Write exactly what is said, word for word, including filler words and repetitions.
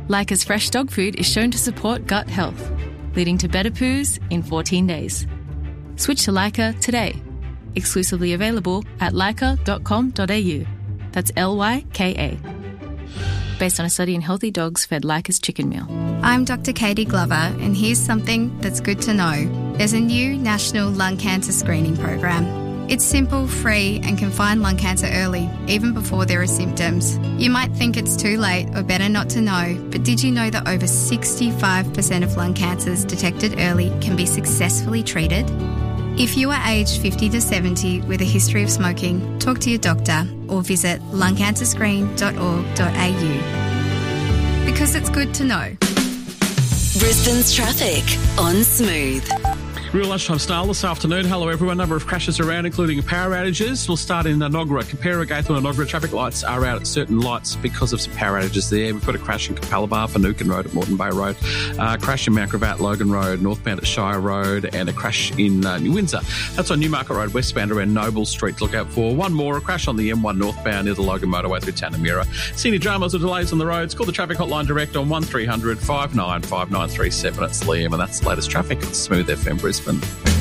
Leica's fresh dog food is shown to support gut health, leading to better poos in fourteen days. Switch to Leica today. Exclusively available at leica dot com dot a u. That's L Y K A. Based on a study in healthy dogs fed Leica's chicken meal. I'm Doctor Katie Glover, and here's something that's good to know. There's a new national lung cancer screening program. It's simple, free, and can find lung cancer early, even before there are symptoms. You might think it's too late or better not to know, but did you know that over sixty-five percent of lung cancers detected early can be successfully treated? If you are aged fifty to seventy with a history of smoking, talk to your doctor or visit lung cancer screen dot org dot a u. Because it's good to know. Brisbane's traffic on Smooth. Real lunchtime style this afternoon. Hello everyone. Number of crashes around, including power outages. We'll start in Nogra. Compara, Gaithel and Nogra traffic lights are out at certain lights because of some power outages there. We've got a crash in Capalaba, Finucane Road at Moreton Bay Road, uh, crash in Mount Gravatt, Logan Road, northbound at Shire Road, and a crash in uh, New Windsor. That's on Newmarket Road, westbound around Noble Street to look out for. One more, a crash on the M one northbound near the Logan motorway through Tanamira. Senior dramas or delays on the roads. Call the traffic hotline direct on one three hundred five nine five nine three seven. It's Liam, and that's the latest traffic at Smooth F M Brisbane.